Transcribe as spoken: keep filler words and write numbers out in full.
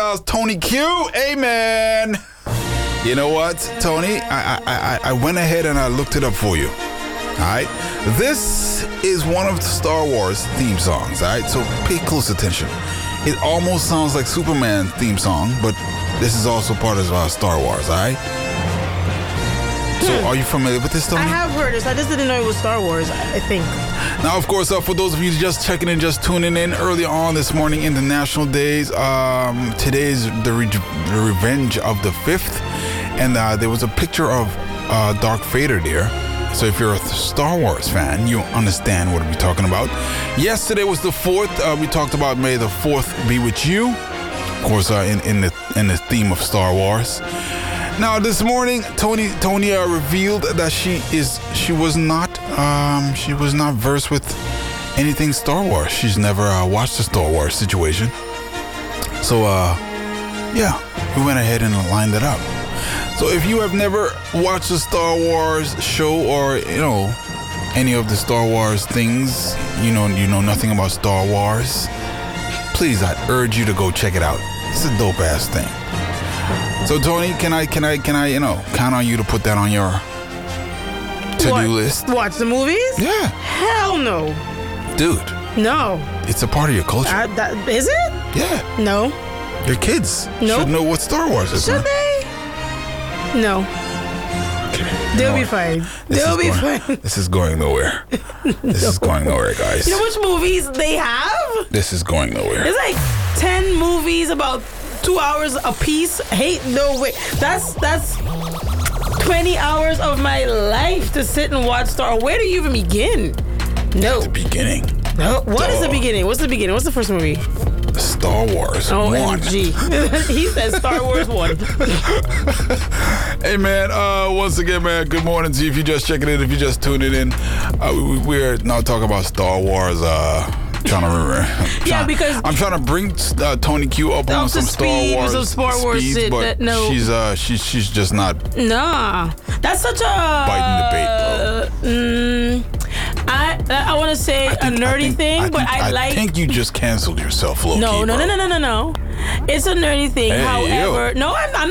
Styles, Tony Q. Amen. You know what, Tony? I, I I I went ahead and I looked it up for you. All right. This is one of the Star Wars theme songs. All right. So pay close attention. It almost sounds like Superman theme song, but this is also part of uh, Star Wars. All right. So are you familiar with this, Tony? I have heard this. I just didn't know it was Star Wars, I think. Now, of course, uh, for those of you just checking in, just tuning in early on this morning, International Days, um, today's the, re- the Revenge of the Fifth, and uh, there was a picture of uh, Darth Vader there. So if you're a Star Wars fan, you understand what we're talking about. Yesterday was the fourth. Uh, we talked about May the fourth be with you. Of course, uh, in, in, the, in the theme of Star Wars. Now this morning, Tony Tony uh, revealed that she is she was not um, she was not versed with anything Star Wars. She's never uh, watched the Star Wars situation. So uh, yeah, we went ahead and lined it up. So if you have never watched the Star Wars show or you know any of the Star Wars things, you know you know nothing about Star Wars, please I urge you to go check it out. It's a dope ass thing. So Tony, can I can I can I you know count on you to put that on your to-do What? list? Watch the movies? Yeah, Hell no. dude, No. it's a part of your culture. I, that, is it? Yeah, No. your kids Nope. should know what Star Wars is. Should man. they? No. Okay. You They'll know be what? fine. This They'll is be going, fine. This is going nowhere. This is going nowhere, guys. You know which movies they have? This is going nowhere. It's like ten movies about two hours a piece. Hey, no way. That's that's twenty hours of my life to sit and watch Star. Where do you even begin? No. The beginning. No. What is the Duh. beginning? What's the beginning? What's the first movie? Star Wars O one. M G. He says Star Wars one. Hey man, uh, once again, man, good morning to you. If you just checking in, if you just tuning in, uh, we, we're now talking about Star Wars. Uh, trying to remember. Yeah, because I'm trying to bring uh, Tony Q up on Up to some Star speed with Wars, some Star Wars speeds, shit but that- no. she's uh, she's she's just not nah, that's such a biting the bait, bro. Mm, I I want to say I think- a nerdy I think- thing, I but think, I, like. I think you just canceled yourself, low no, key, no, bro. no, no, no, no, no. It's a nerdy thing. Hey, However, yo. no, I'm, I'm